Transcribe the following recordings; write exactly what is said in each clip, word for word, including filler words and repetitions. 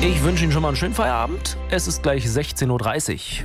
Ich wünsche Ihnen schon mal einen schönen Feierabend. Es ist gleich sechzehn Uhr dreißig.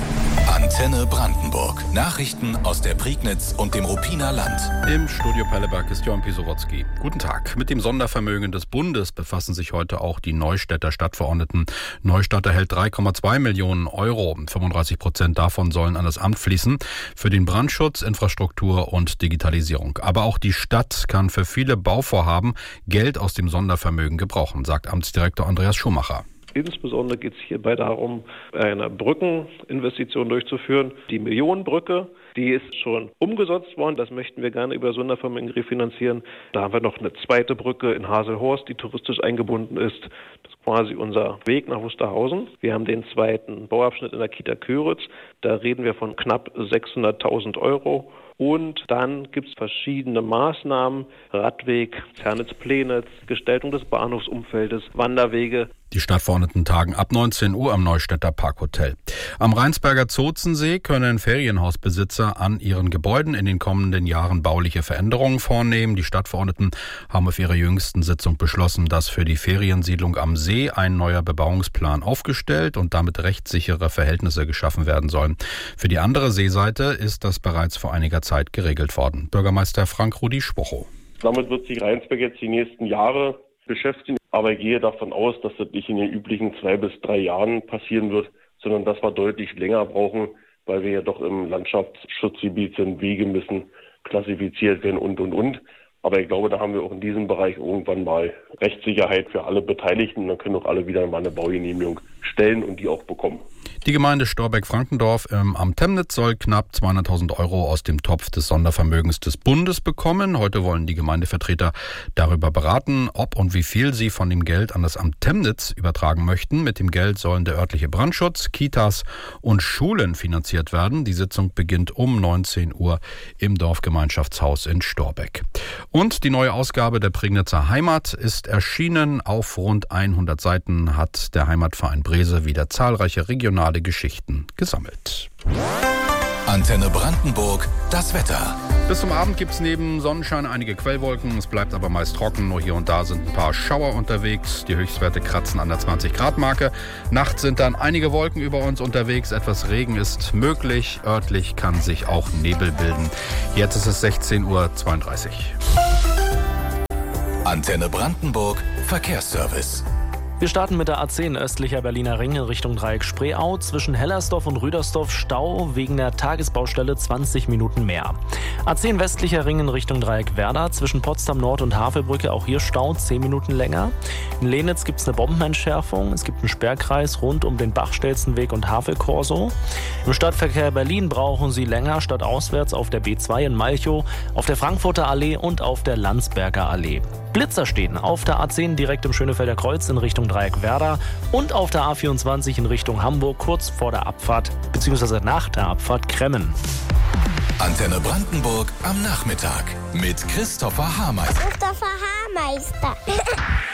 Antenne Brandenburg. Nachrichten aus der Prignitz und dem Ruppiner Land. Im Studio Perleberg ist Jörn Pisowotzki. Guten Tag. Mit dem Sondervermögen des Bundes befassen sich heute auch die Neustädter Stadtverordneten. Neustadt erhält drei Komma zwei Millionen Euro. fünfunddreißig Prozent davon sollen an das Amt fließen für den Brandschutz, Infrastruktur und Digitalisierung. Aber auch die Stadt kann für viele Bauvorhaben Geld aus dem Sondervermögen gebrauchen, sagt Amtsdirektor Andreas Schumacher. Insbesondere geht es hierbei darum, eine Brückeninvestition durchzuführen. Die Millionenbrücke, die ist schon umgesetzt worden. Das möchten wir gerne über Sondervermögen refinanzieren. Da haben wir noch eine zweite Brücke in Haselhorst, die touristisch eingebunden ist. Das ist quasi unser Weg nach Wusterhausen. Wir haben den zweiten Bauabschnitt in der Kita Köritz. Da reden wir von knapp sechshunderttausend Euro. Und dann gibt es verschiedene Maßnahmen, Radweg, Zernitz-Plenitz, Gestaltung des Bahnhofsumfeldes, Wanderwege. Die Stadtverordneten tagen ab neunzehn Uhr am Neustädter Parkhotel. Am Rheinsberger Zozensee können Ferienhausbesitzer an ihren Gebäuden in den kommenden Jahren bauliche Veränderungen vornehmen. Die Stadtverordneten haben auf ihrer jüngsten Sitzung beschlossen, dass für die Feriensiedlung am See ein neuer Bebauungsplan aufgestellt und damit rechtssichere Verhältnisse geschaffen werden sollen. Für die andere Seeseite ist das bereits vor einiger Zeit geregelt worden. Bürgermeister Frank-Rudi Spochow. Damit wird sich Rheinsberg jetzt die nächsten Jahre beschäftigen. Aber ich gehe davon aus, dass das nicht in den üblichen zwei bis drei Jahren passieren wird, sondern dass wir deutlich länger brauchen, weil wir ja doch im Landschaftsschutzgebiet sind, Wege müssen klassifiziert werden und, und, und. Aber ich glaube, da haben wir auch in diesem Bereich irgendwann mal Rechtssicherheit für alle Beteiligten. Dann können auch alle wieder mal eine Baugenehmigung stellen und die auch bekommen. Die Gemeinde Storbeck-Frankendorf im Amt Temnitz soll knapp zweihunderttausend Euro aus dem Topf des Sondervermögens des Bundes bekommen. Heute wollen die Gemeindevertreter darüber beraten, ob und wie viel sie von dem Geld an das Amt Temnitz übertragen möchten. Mit dem Geld sollen der örtliche Brandschutz, Kitas und Schulen finanziert werden. Die Sitzung beginnt um neunzehn Uhr im Dorfgemeinschaftshaus in Storbeck. Und die neue Ausgabe der Prignitzer Heimat ist erschienen. Auf rund hundert Seiten hat der Heimatverein Brese wieder zahlreiche regionale Geschichten gesammelt. Antenne Brandenburg, das Wetter. Bis zum Abend gibt es neben Sonnenschein einige Quellwolken. Es bleibt aber meist trocken. Nur hier und da sind ein paar Schauer unterwegs. Die Höchstwerte kratzen an der zwanzig Grad Marke. Nachts sind dann einige Wolken über uns unterwegs. Etwas Regen ist möglich. Örtlich kann sich auch Nebel bilden. Jetzt ist es sechzehn Uhr zweiunddreißig. Antenne Brandenburg, Verkehrsservice. Wir starten mit der A zehn östlicher Berliner Ring in Richtung Dreieck Spreeau. Zwischen Hellersdorf und Rüdersdorf Stau wegen der Tagesbaustelle zwanzig Minuten mehr. A zehn westlicher Ring in Richtung Dreieck Werder. Zwischen Potsdam Nord und Havelbrücke auch hier Stau, zehn Minuten länger. In Lenitz gibt es eine Bombenentschärfung. Es gibt einen Sperrkreis rund um den Bachstelzenweg und Havelkorso. Im Stadtverkehr Berlin brauchen Sie länger stadtauswärts auf der B zwei in Malchow, auf der Frankfurter Allee und auf der Landsberger Allee. Blitzer stehen auf der A zehn direkt im Schönefelder Kreuz in Richtung Dreieck Werder und auf der A vierundzwanzig in Richtung Hamburg kurz vor der Abfahrt bzw. nach der Abfahrt Kremmen. Antenne Brandenburg am Nachmittag mit Christopher Haarmeister. Christopher Haarmeister.